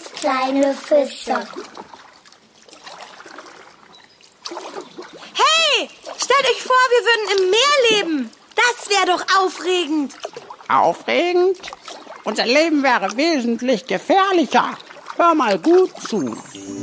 ganz kleine Fische. Hey, stellt euch vor, wir würden im Meer leben. Das wäre doch aufregend. Aufregend? Unser Leben wäre wesentlich gefährlicher. Hör mal gut zu.